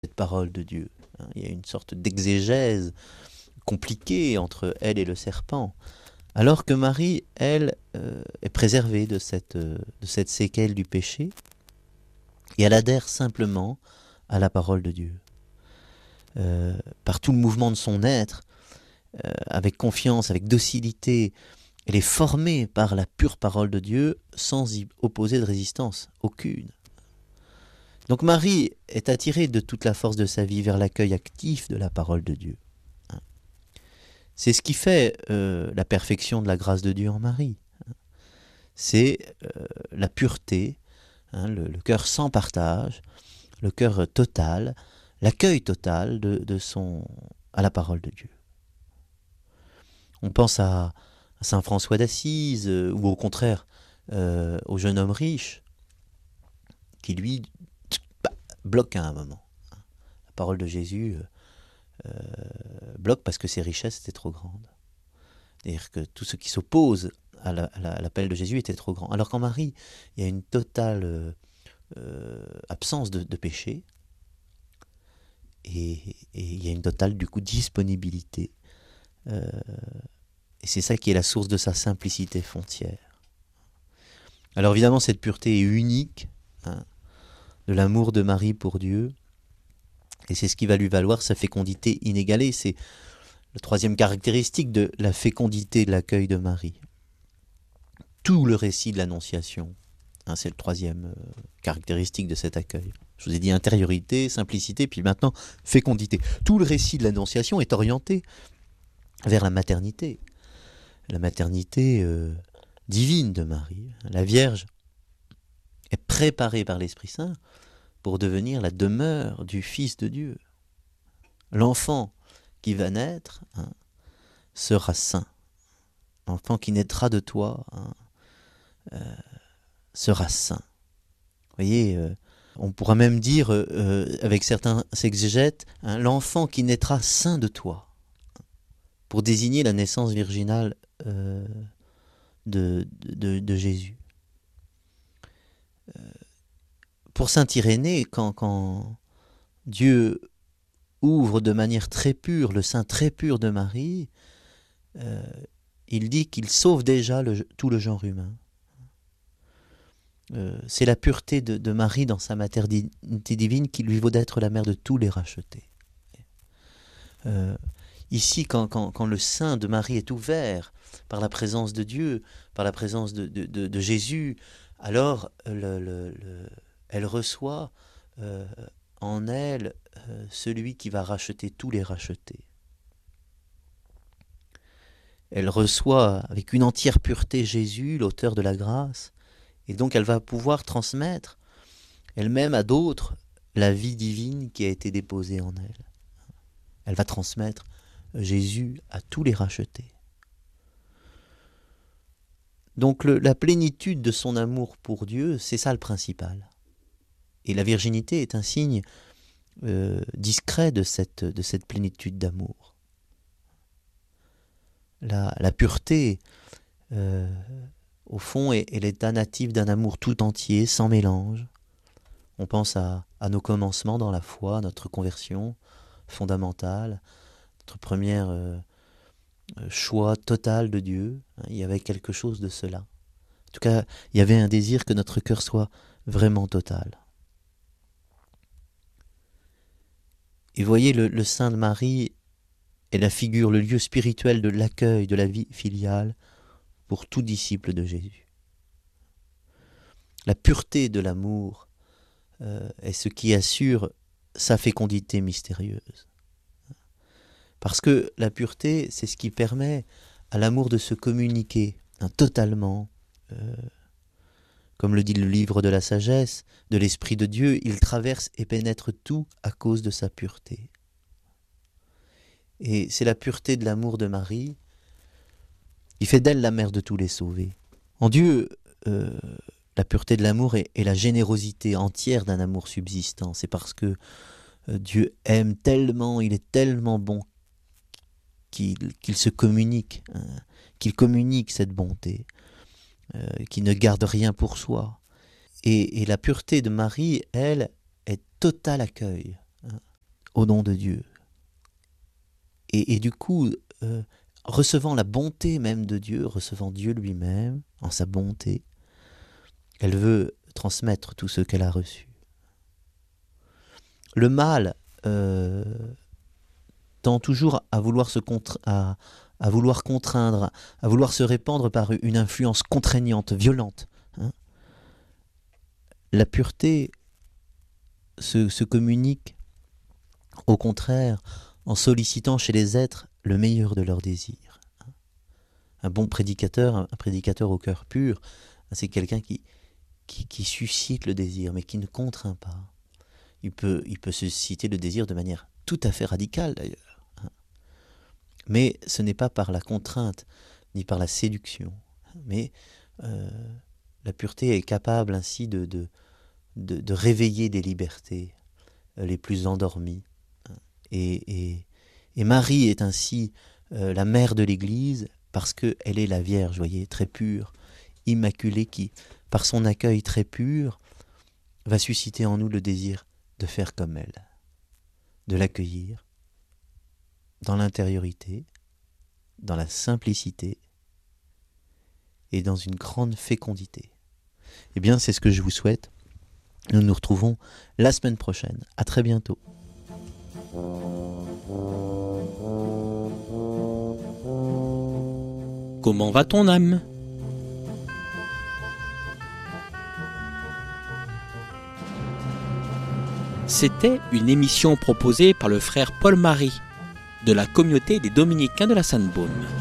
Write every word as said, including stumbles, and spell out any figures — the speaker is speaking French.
cette parole de Dieu. Hein. Il y a une sorte d'exégèse compliquée entre elle et le serpent. Alors que Marie, elle, euh, est préservée de cette, euh, de cette séquelle du péché et elle adhère simplement à la parole de Dieu. Euh, par tout le mouvement de son être, euh, avec confiance, avec docilité, elle est formée par la pure parole de Dieu sans y opposer de résistance, aucune. Donc Marie est attirée de toute la force de sa vie vers l'accueil actif de la parole de Dieu. C'est ce qui fait euh, la perfection de la grâce de Dieu en Marie. C'est euh, la pureté, hein, le, le cœur sans partage, le cœur total, l'accueil total de, de son, à la parole de Dieu. On pense à, à saint François d'Assise, euh, ou au contraire euh, au jeune homme riche, qui lui bah, bloque à un moment. La parole de Jésus euh, bloque parce que ses richesses étaient trop grandes. C'est-à-dire que tout ce qui s'oppose à, la, à, la, à l'appel de Jésus était trop grand. Alors qu'en Marie, il y a une totale euh, absence de, de péché, et, et il y a une totale du coup disponibilité. Euh, et c'est ça qui est la source de sa simplicité foncière. Alors évidemment, cette pureté est unique, hein, de l'amour de Marie pour Dieu, et c'est ce qui va lui valoir sa fécondité inégalée. C'est la troisième caractéristique de la fécondité de l'accueil de Marie. Tout le récit de l'Annonciation, hein, c'est le troisième euh, caractéristique de cet accueil. Je vous ai dit intériorité, simplicité, puis maintenant fécondité. Tout le récit de l'Annonciation est orienté vers la maternité. La maternité euh, divine de Marie. La Vierge est préparée par l'Esprit Saint pour devenir la demeure du Fils de Dieu. L'enfant qui va naître, hein, sera saint. L'enfant qui naîtra de toi, hein, euh, sera saint. Vous voyez, euh, on pourra même dire, euh, avec certains exégètes, hein, l'enfant qui naîtra saint de toi, pour désigner la naissance virginale euh, de, de, de Jésus. Euh, pour saint Irénée, quand, quand Dieu ouvre de manière très pure le sein très pur de Marie, euh, il dit qu'il sauve déjà le, tout le genre humain. Euh, c'est la pureté de, de Marie dans sa maternité divine qui lui vaut d'être la mère de tous les rachetés. Euh, ici, quand, quand, quand le sein de Marie est ouvert par la présence de Dieu, par la présence de, de, de, de Jésus, alors le, le, le, elle reçoit euh, en elle euh, celui qui va racheter tous les rachetés. Elle reçoit avec une entière pureté Jésus, l'auteur de la grâce, et donc elle va pouvoir transmettre elle-même à d'autres la vie divine qui a été déposée en elle. Elle va transmettre Jésus à tous les rachetés. Donc le, la plénitude de son amour pour Dieu, c'est ça le principal. Et la virginité est un signe euh, discret de cette, de cette plénitude d'amour. La, la pureté, euh, au fond, est, est l'état natif d'un amour tout entier, sans mélange. On pense à, à nos commencements dans la foi, à notre conversion fondamentale, notre premier euh, choix total de Dieu. Il y avait quelque chose de cela. En tout cas, il y avait un désir que notre cœur soit vraiment total. Et voyez, le, le sein de Marie est la figure, le lieu spirituel de l'accueil de la vie filiale pour tout disciple de Jésus. La pureté de l'amour euh, est ce qui assure sa fécondité mystérieuse. Parce que la pureté, c'est ce qui permet à l'amour de se communiquer hein, totalement. Euh, comme le dit le livre de la sagesse, de l'Esprit de Dieu, il traverse et pénètre tout à cause de sa pureté. Et c'est la pureté de l'amour de Marie qui fait d'elle la mère de tous les sauvés. En Dieu, euh, la pureté de l'amour est, est la générosité entière d'un amour subsistant. C'est parce que euh, Dieu aime tellement, il est tellement bon qu'il, qu'il se communique, hein, qu'il communique cette bonté, euh, qu'il ne garde rien pour soi. Et, et la pureté de Marie, elle, est total accueil. Hein. au nom de Dieu. Et, et du coup, euh, recevant la bonté même de Dieu, recevant Dieu lui-même en sa bonté, elle veut transmettre tout ce qu'elle a reçu. Le mal euh, tend toujours à vouloir, se contre, à, à vouloir contraindre, à vouloir se répandre par une influence contraignante, violente. Hein. La pureté se, se communique, au contraire, en sollicitant chez les êtres le meilleur de leurs désirs. Un bon prédicateur, un prédicateur au cœur pur, c'est quelqu'un qui, qui, qui suscite le désir, mais qui ne contraint pas. Il peut, il peut susciter le désir de manière tout à fait radicale d'ailleurs. Mais ce n'est pas par la contrainte, ni par la séduction. Mais euh, la pureté est capable ainsi de, de, de, de réveiller des libertés les plus endormies. Et, et, et Marie est ainsi euh, la mère de l'Église parce qu'elle est la Vierge, voyez, très pure, immaculée, qui, par son accueil très pur, va susciter en nous le désir de faire comme elle, de l'accueillir dans l'intériorité, dans la simplicité et dans une grande fécondité. Eh bien, c'est ce que je vous souhaite. Nous nous retrouvons la semaine prochaine. À très bientôt. Comment va ton âme ? C'était une émission proposée par le frère Paul Marie de la communauté des Dominicains de la Sainte-Baume.